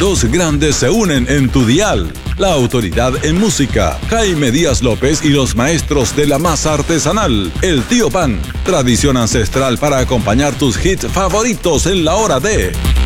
dos grandes se unen en tu dial. La autoridad en música, Jaime Díaz López y los maestros de la masa artesanal, el Tío Pan. Tradición ancestral para acompañar tus hits favoritos en la hora de